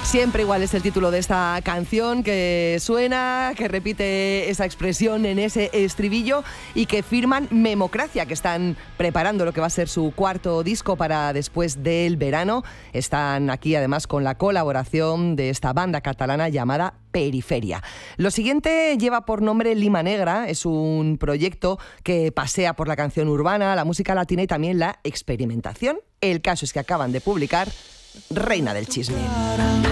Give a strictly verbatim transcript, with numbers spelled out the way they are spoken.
Siempre igual es el título de esta canción que suena, que repite esa expresión en ese estribillo y que firman Memocracia, que están preparando lo que va a ser su cuarto disco para después del verano. Están aquí además con la colaboración de esta banda catalana llamada Periferia. Lo siguiente lleva por nombre Lima Negra, es un proyecto que pasea por la canción urbana, la música latina y también la experimentación. El caso es que acaban de publicar Reina del Chisme.